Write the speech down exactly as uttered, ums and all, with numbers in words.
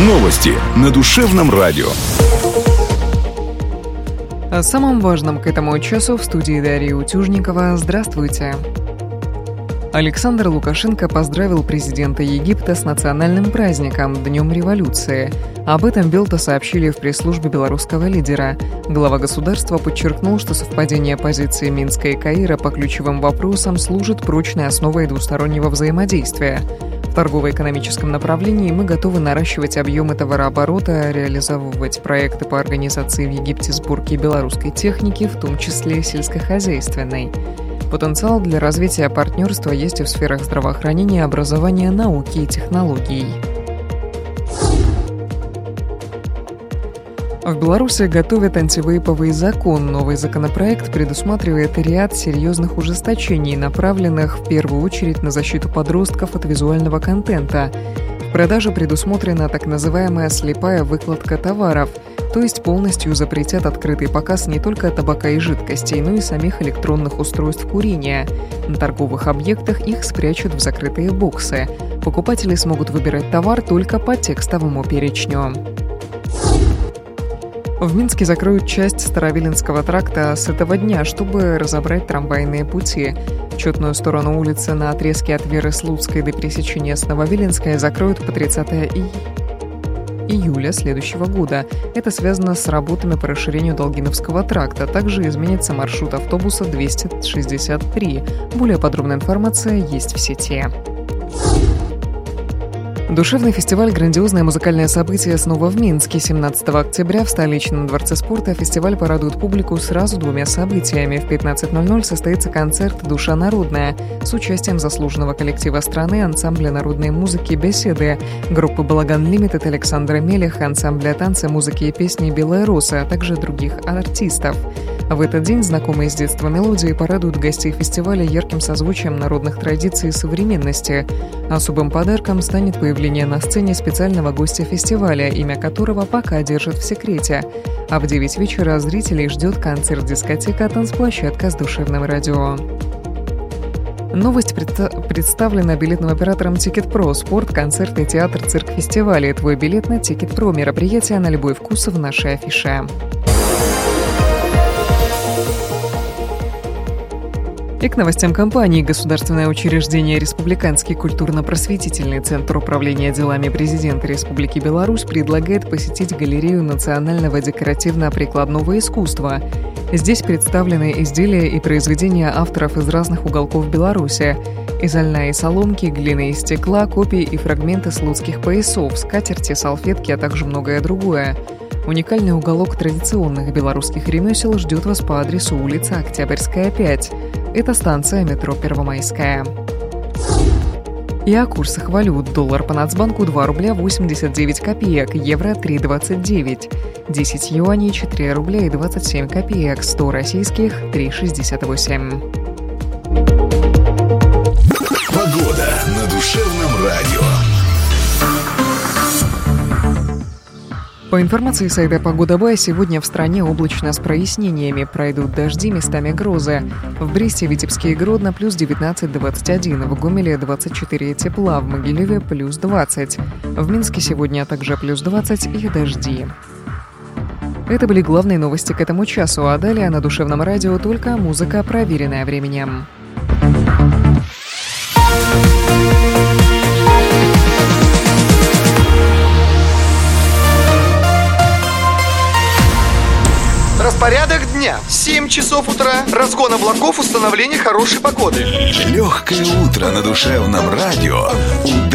Новости на Душевном радио. О самом важном к этому часу в студии Дарьи Утюжникова. Здравствуйте. Александр Лукашенко поздравил президента Египта с национальным праздником – Днем революции. Об этом Белта сообщили в пресс-службе белорусского лидера. Глава государства подчеркнул, что совпадение позиций Минска и Каира по ключевым вопросам служит прочной основой двустороннего взаимодействия. В торгово-экономическом направлении мы готовы наращивать объемы товарооборота, реализовывать проекты по организации в Египте сборки белорусской техники, в том числе сельскохозяйственной. Потенциал для развития партнерства есть и в сферах здравоохранения, образования, науки и технологий. В Беларуси готовят антивейповый закон. Новый законопроект предусматривает ряд серьезных ужесточений, направленных в первую очередь на защиту подростков от визуального контента. В продаже предусмотрена так называемая слепая выкладка товаров, то есть полностью запретят открытый показ не только табака и жидкостей, но и самих электронных устройств курения. На торговых объектах их спрячут в закрытые боксы. Покупатели смогут выбирать товар только по текстовому перечню. В Минске закроют часть Старовиленского тракта с этого дня, чтобы разобрать трамвайные пути. Четную сторону улицы на отрезке от Веры Слуцкой до пересечения с Нововиленской закроют по тридцатого июля следующего года. Это связано с работами по расширению Долгиновского тракта. Также изменится маршрут автобуса двести шестьдесят три. Более подробная информация есть в сети. Душевный фестиваль «Грандиозное музыкальное событие» снова в Минске. семнадцатого октября в столичном дворце спорта фестиваль порадует публику сразу двумя событиями. В пятнадцать ноль ноль состоится концерт «Душа народная» с участием заслуженного коллектива страны, ансамбля народной музыки «Беседы», группы «Балаган Лимитед», Александра Мелеха, ансамбля танца, музыки и песни «Белая роса», а также других артистов. В этот день знакомые с детства мелодии порадуют гостей фестиваля ярким созвучием народных традиций и современности. Особым подарком станет появление на сцене специального гостя фестиваля, имя которого пока держат в секрете. А в девять вечера зрителей ждет концерт-дискотека «Танцплощадка» с душевным радио. Новость пред... представлена билетным оператором «Тикет.Про». Спорт, концерты, театр, цирк, фестивали. Твой билет на «Тикет.Про». Мероприятие на любой вкус в нашей афише. И к новостям компании. Государственное учреждение «Республиканский культурно-просветительный центр управления делами президента Республики Беларусь» предлагает посетить галерею национального декоративно-прикладного искусства. Здесь представлены изделия и произведения авторов из разных уголков Беларуси. Из льна и соломки, глины и стекла, копии и фрагменты слуцких поясов, скатерти, салфетки, а также многое другое. Уникальный уголок традиционных белорусских ремесел ждет вас по адресу улица Октябрьская, пять. Это станция метро Первомайская. И о курсах валют. Доллар по Нацбанку два рубля восемьдесят девять копеек, евро три двадцать девять, десять юаней четыре рубля и двадцать семь копеек, сто российских три шестьдесят восемь. Погода на Душевном радио. По информации сайта «Погода.бай», сегодня в стране облачно с прояснениями. Пройдут дожди, местами грозы. В Бресте, Витебске и Гродно плюс девятнадцать двадцать один, в Гомеле двадцать четыре тепла, в Могилеве плюс двадцать. В Минске сегодня также плюс двадцать и дожди. Это были главные новости к этому часу, а далее на Душевном радио только музыка, проверенная временем. Распорядок дня. семь часов утра. Разгон облаков, установление хорошей погоды. Легкое утро на Душевном радио.